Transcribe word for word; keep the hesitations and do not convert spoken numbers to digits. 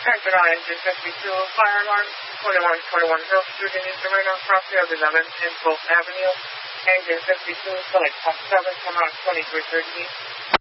Exit on engine fifty-two, fire alarm, twenty-one twenty-one Hill Street in East Laredo, property of eleven and twelfth Avenue. Engine fifty-two, select top seven, come out twenty-three thirty.